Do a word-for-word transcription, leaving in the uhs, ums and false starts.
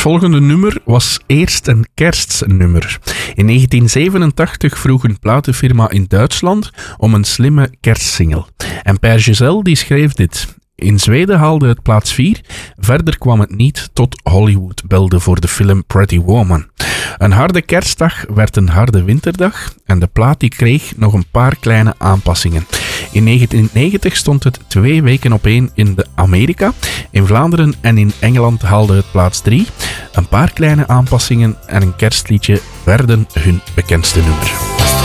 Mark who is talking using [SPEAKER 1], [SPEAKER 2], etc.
[SPEAKER 1] volgende nummer was eerst een kerstnummer. In negentien zevenentachtig vroeg een platenfirma in Duitsland om een slimme kerstsingle. En Père Giselle die schreef dit. In Zweden haalde het plaats vier. Verder kwam het niet tot Hollywood belde voor de film Pretty Woman. Een harde kerstdag werd een harde winterdag en de plaat die kreeg nog een paar kleine aanpassingen. In negentien negentig stond het twee weken op één in de Amerika. In Vlaanderen en in Engeland haalde het plaats drie. Een paar kleine aanpassingen en een kerstliedje werden hun bekendste nummer.